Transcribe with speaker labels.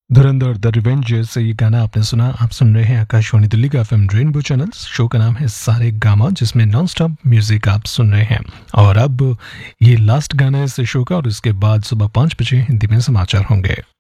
Speaker 1: Dhurandhar the revenger से ये गाना आपने सुना। आप सुन रहे हैं आकाशवाणी दिल्ली का एफएम रेनबो चैनल। शो का नाम है सारे गामा, जिसमें नॉन स्टॉप म्यूजिक आप सुन रहे हैं। और अब ये लास्ट गाना है इस शो का, और इसके बाद सुबह 5 बजे हिंदी में समाचार होंगे।